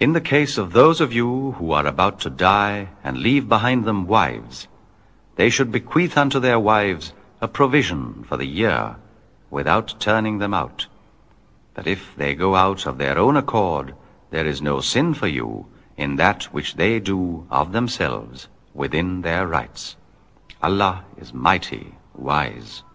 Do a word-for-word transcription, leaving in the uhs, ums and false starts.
In the case of those of you who are about to die and leave behind them wives, they should bequeath unto their wives a provision for the year, without turning them out. That if they go out of their own accord, there is no sin for you in that which they do of themselves within their rights. Allah is mighty, wise.